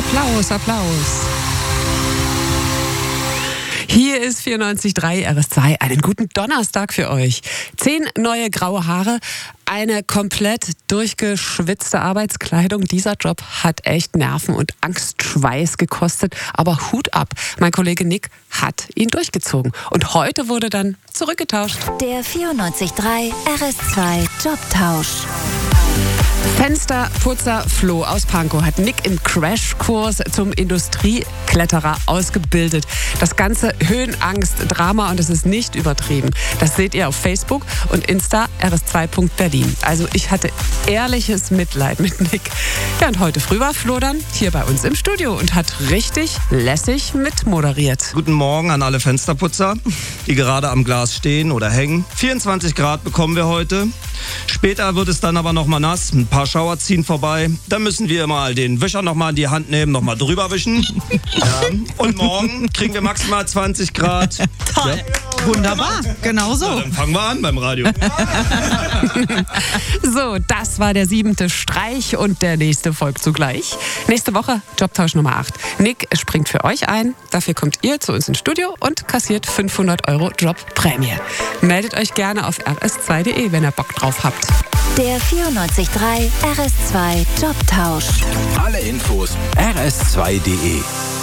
Applaus, Applaus. Hier ist 94.3 RS2. Einen guten Donnerstag für euch. 10 neue graue Haare, eine komplett durchgeschwitzte Arbeitskleidung. Dieser Job hat echt Nerven und Angstschweiß gekostet. Aber Hut ab, mein Kollege Nick hat ihn durchgezogen. Und heute wurde dann zurückgetauscht. Der 94.3 RS2 Jobtausch. Fensterputzer Flo aus Pankow hat Nick im Crashkurs zum Industriekletterer ausgebildet. Das ganze Höhenangst, Drama, und es ist nicht übertrieben. Das seht ihr auf Facebook und Insta rs2.berlin. Also ich hatte ehrliches Mitleid mit Nick. Ja, und heute früh war Flo dann hier bei uns im Studio und hat richtig lässig mitmoderiert. Guten Morgen an alle Fensterputzer, die gerade am Glas stehen oder hängen. 24 Grad bekommen wir heute. Später wird es dann aber nochmal nass. Ein paar Schauer ziehen vorbei. Da müssen wir mal den Wischer nochmal in die Hand nehmen, nochmal drüber wischen. Ja. Und morgen kriegen wir maximal 20 Grad. Toll. Ja. Wunderbar, genau so. Ja, dann fangen wir an beim Radio. So, das war der 7. Streich und der nächste folgt zugleich. Nächste Woche Jobtausch Nummer 8. Nick springt für euch ein. Dafür kommt ihr zu uns ins Studio und kassiert 500 € Jobprämie. Meldet euch gerne auf rs2.de, wenn ihr Bock drauf habt. Der 94.3 RS2 Jobtausch. Alle Infos rs2.de.